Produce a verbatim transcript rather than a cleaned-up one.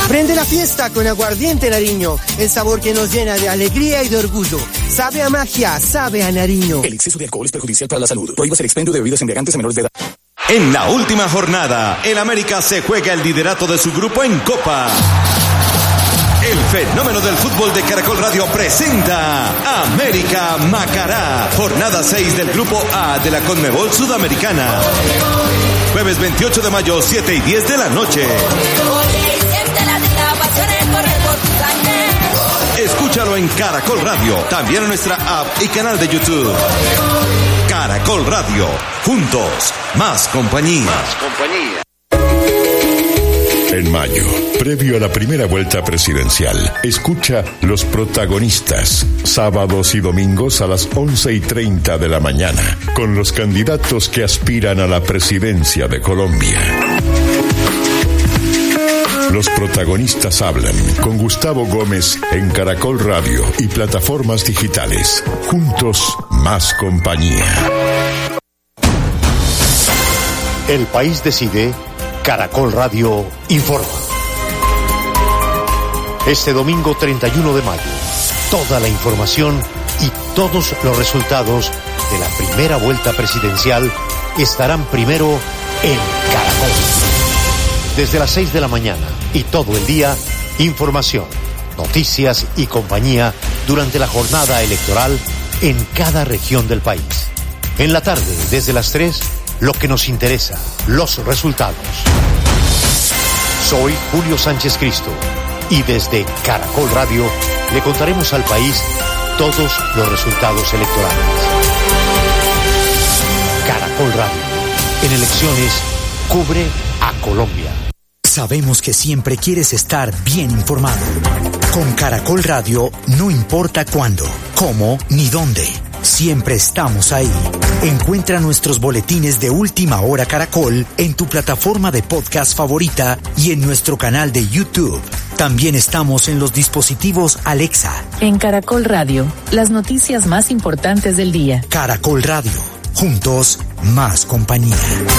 Prende la fiesta con Aguardiente Nariño, el sabor que nos llena de alegría y de orgullo. Sabe a magia, sabe a Nariño. El exceso de alcohol es perjudicial para la salud. Prohíbas el expendio de bebidas embriagantes a menores de edad. En la última jornada, el América se juega el liderato de su grupo en Copa. El fenómeno del fútbol de Caracol Radio presenta América Macará, jornada seis del grupo A de la Conmebol Sudamericana. Jueves veintiocho de mayo, siete y diez de la noche. Escúchalo en Caracol Radio, también en nuestra app y canal de YouTube. Caracol Radio, juntos, más compañía. Más compañía. En mayo, previo a la primera vuelta presidencial, escucha Los Protagonistas, sábados y domingos a las once y treinta de la mañana, con los candidatos que aspiran a la presidencia de Colombia. Los Protagonistas hablan con Gustavo Gómez en Caracol Radio y plataformas digitales. Juntos, más compañía. El país decide. Caracol Radio informa. Este domingo treinta y uno de mayo, toda la información y todos los resultados de la primera vuelta presidencial estarán primero en Caracol. Desde las seis de la mañana y todo el día, información, noticias y compañía durante la jornada electoral en cada región del país. En la tarde, desde las tres, lo que nos interesa, los resultados. Soy Julio Sánchez Cristo y desde Caracol Radio le contaremos al país todos los resultados electorales. Caracol Radio, en elecciones, cubre a Colombia. Sabemos que siempre quieres estar bien informado. Con Caracol Radio no importa cuándo, cómo ni dónde. Siempre estamos ahí. Encuentra nuestros boletines de Última Hora Caracol en tu plataforma de podcast favorita y en nuestro canal de YouTube. También estamos en los dispositivos Alexa. En Caracol Radio, las noticias más importantes del día. Caracol Radio. Juntos, más compañía.